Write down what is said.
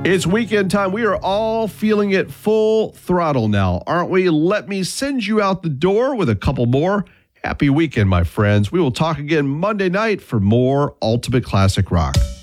It's weekend time. We are all feeling it full throttle now, aren't we? Let me send you out the door with a couple more. Happy weekend, my friends. We will talk again Monday night for more Ultimate Classic Rock.